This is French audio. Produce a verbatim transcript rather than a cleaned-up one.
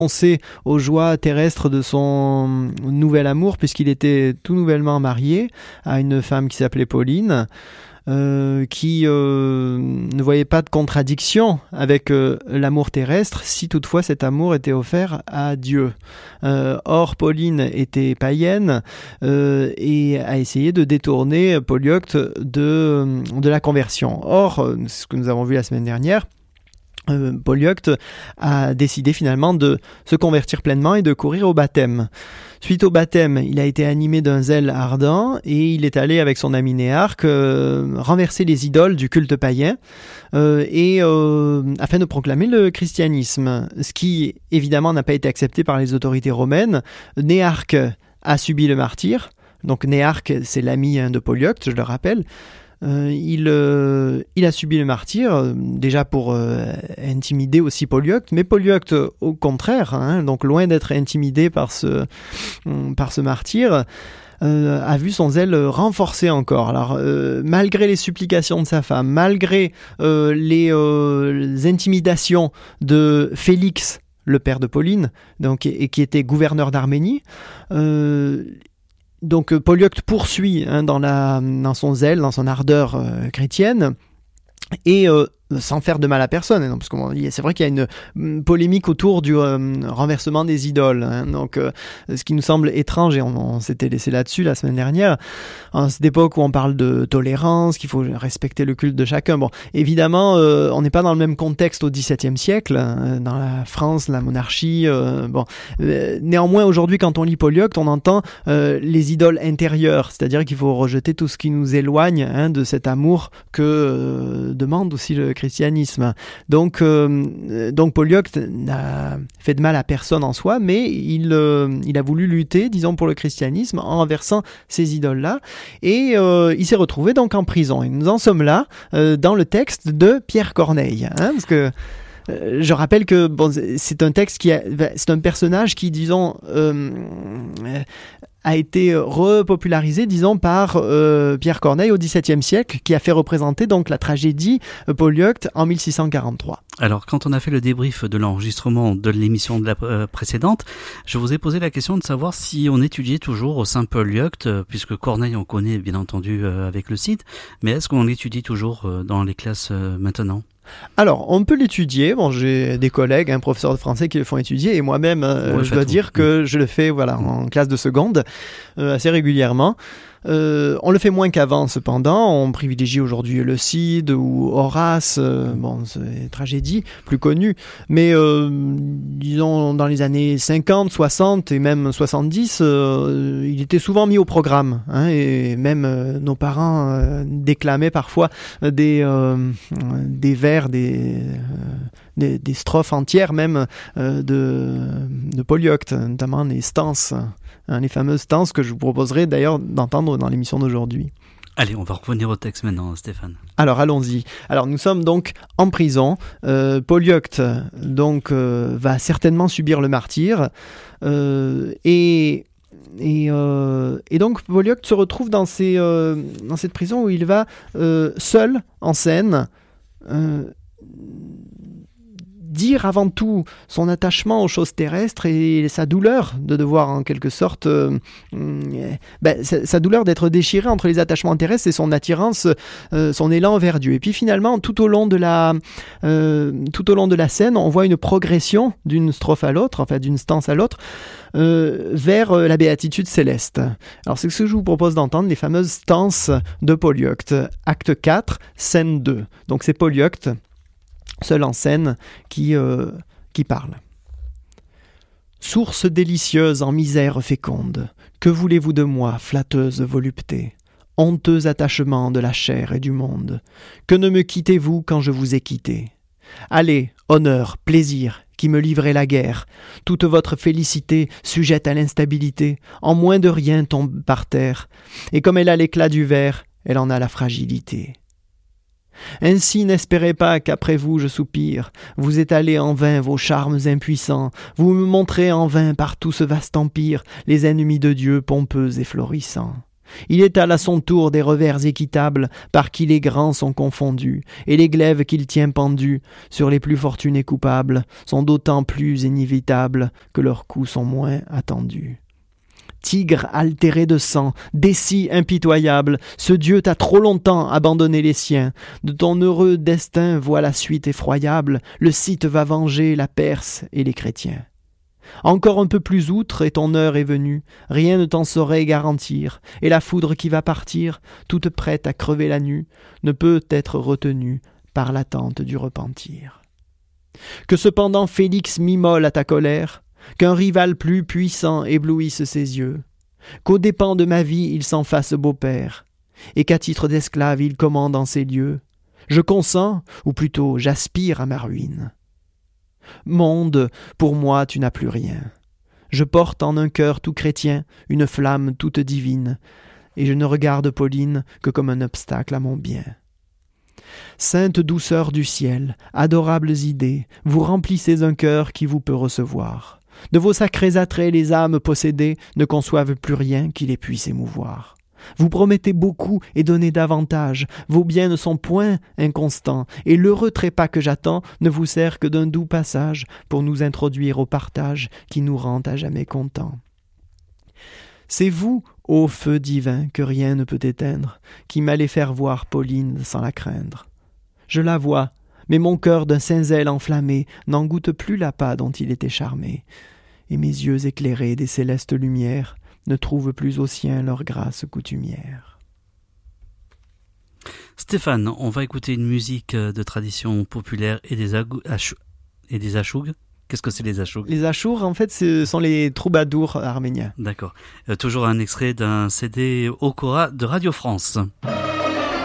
renoncer aux joies terrestres de son nouvel amour, puisqu'il était tout nouvellement marié à une femme qui s'appelait Pauline, euh, qui euh, ne voyait pas de contradiction avec euh, l'amour terrestre, si toutefois cet amour était offert à Dieu. Euh, or, Pauline était païenne euh, et a essayé de détourner Polyeucte de, de la conversion. Or, ce que nous avons vu la semaine dernière, Euh, Polyeucte a décidé finalement de se convertir pleinement et de courir au baptême. Suite au baptême, il a été animé d'un zèle ardent et il est allé avec son ami Néarque euh, renverser les idoles du culte païen euh, et euh, afin de proclamer le christianisme, ce qui évidemment n'a pas été accepté par les autorités romaines. Néarque a subi le martyre. Donc Néarque, c'est l'ami hein, de Polyeucte, je le rappelle. Euh, il, euh, il a subi le martyre, euh, déjà pour euh, intimider aussi Polyeucte, mais Polyeucte, au contraire, hein, donc loin d'être intimidé par ce, euh, par ce martyr, euh, a vu son zèle renforcé encore. Alors, euh, malgré les supplications de sa femme, malgré euh, les, euh, les intimidations de Félix, le père de Pauline, donc, et, et qui était gouverneur d'Arménie, euh, Donc Polyeucte poursuit hein, dans, la, dans son zèle, dans son ardeur euh, chrétienne, et euh, sans faire de mal à personne, hein, parce que bon, c'est vrai qu'il y a une, une polémique autour du euh, renversement des idoles, hein, donc euh, ce qui nous semble étrange, et on, on s'était laissé là-dessus la semaine dernière, en cette époque où on parle de tolérance, qu'il faut respecter le culte de chacun. Bon, évidemment, euh, on n'est pas dans le même contexte au dix-septième siècle, hein, dans la France, la monarchie. Euh, bon, euh, néanmoins, aujourd'hui, quand on lit Polyeucte, on entend euh, les idoles intérieures, c'est-à-dire qu'il faut rejeter tout ce qui nous éloigne hein, de cet amour que euh, demande aussi le christianisme. Donc, euh, donc Polyeucte n'a fait de mal à personne en soi, mais il, euh, il a voulu lutter, disons, pour le christianisme en renversant ces idoles-là, et euh, il s'est retrouvé donc en prison. Et nous en sommes là, euh, dans le texte de Pierre Corneille, hein, parce que euh, je rappelle que bon, c'est un texte qui a, c'est un personnage qui, disons, euh, a été repopularisé, disons, par euh, Pierre Corneille au dix-septième siècle, qui a fait représenter donc la tragédie euh, Polyeucte en mille six cent quarante-trois. Alors, quand on a fait le débrief de l'enregistrement de l'émission de la euh, précédente, je vous ai posé la question de savoir si on étudiait toujours Saint Polyeucte, euh, puisque Corneille on connaît bien entendu euh, avec le site, mais est-ce qu'on l'étudie toujours euh, dans les classes euh, maintenant ? Alors, on peut l'étudier. Bon, j'ai des collègues, un professeur de français qui le font étudier, et moi-même, euh, je dois dire mmh. que je le fais, voilà, en classe de seconde, euh, assez régulièrement. Euh, on le fait moins qu'avant, cependant. On privilégie aujourd'hui le Cid ou Horace, euh, bon, c'est tragédie plus connue. Mais euh, disons dans les années cinquante, soixante et même soixante-dix, euh, il était souvent mis au programme. Hein, et même euh, nos parents euh, déclamaient parfois des euh, des vers, des euh, des, des strophes entières même euh, de de Polyeucte, notamment les stances. Hein, les fameuses stances que je vous proposerai d'ailleurs d'entendre dans l'émission d'aujourd'hui. Allez, on va revenir au texte maintenant, Stéphane. Alors, allons-y. Alors, nous sommes donc en prison. Euh, Polyeucte donc, euh, va certainement subir le martyre. Euh, et, et, euh, et donc, Polyeucte se retrouve dans, ces, euh, dans cette prison où il va euh, seul, en scène, euh, dire avant tout son attachement aux choses terrestres et sa douleur de devoir en quelque sorte euh, ben, sa, sa douleur d'être déchiré entre les attachements terrestres et son attirance, euh, son élan vers Dieu. Et puis finalement tout au long de la euh, tout au long de la scène, on voit une progression d'une strophe à l'autre, enfin d'une stance à l'autre, euh, vers euh, la béatitude céleste. Alors c'est ce que je vous propose d'entendre, les fameuses stances de Polyeucte, acte quatre, scène deux. Donc c'est Polyeucte seul en scène, qui, euh, qui parle. Source délicieuse en misère féconde, que voulez-vous de moi, flatteuse volupté, honteux attachement de la chair et du monde, que ne me quittez-vous quand je vous ai quitté? Allez, honneur, plaisir, qui me livrez la guerre, toute votre félicité sujette à l'instabilité, en moins de rien tombe par terre, et comme elle a l'éclat du verre, elle en a la fragilité. Ainsi n'espérez pas qu'après vous je soupire, vous étalez en vain vos charmes impuissants, vous me montrez en vain par tout ce vaste empire les ennemis de Dieu pompeux et florissants. Il étale à son tour des revers équitables, par qui les grands sont confondus, et les glaives qu'il tient pendus sur les plus fortunés coupables sont d'autant plus inévitables que leurs coups sont moins attendus. Tigre altéré de sang, décis impitoyable, ce Dieu t'a trop longtemps abandonné les siens. De ton heureux destin vois la suite effroyable, le Scythe va venger la Perse et les chrétiens. Encore un peu plus outre et ton heure est venue, rien ne t'en saurait garantir, et la foudre qui va partir, toute prête à crever la nue, ne peut être retenue par l'attente du repentir. Que cependant Félix m'immole à ta colère, qu'un rival plus puissant éblouisse ses yeux, qu'aux dépens de ma vie il s'en fasse beau-père, et qu'à titre d'esclave il commande en ces lieux, je consens, ou plutôt j'aspire à ma ruine. Monde, pour moi tu n'as plus rien. Je porte en un cœur tout chrétien une flamme toute divine, et je ne regarde Pauline que comme un obstacle à mon bien. Sainte douceur du ciel, adorables idées, vous remplissez un cœur qui vous peut recevoir. De vos sacrés attraits les âmes possédées ne conçoivent plus rien qui les puisse émouvoir. Vous promettez beaucoup et donnez davantage, vos biens ne sont point inconstants, et l'heureux trépas que j'attends ne vous sert que d'un doux passage pour nous introduire au partage qui nous rend à jamais contents. C'est vous, ô feu divin, que rien ne peut éteindre, qui m'allez faire voir Pauline sans la craindre. Je la vois, mais mon cœur d'un saint zèle enflammé n'en goûte plus l'appât dont il était charmé, et mes yeux éclairés des célestes lumières ne trouvent plus aux siens leur grâce coutumière. Stéphane, on va écouter une musique de tradition populaire et des, agou- achou- et des achougs. Qu'est-ce que c'est les achougs ? Les achours, en fait, ce sont les troubadours arméniens. D'accord. Euh, toujours un extrait d'un C D Okora de Radio France.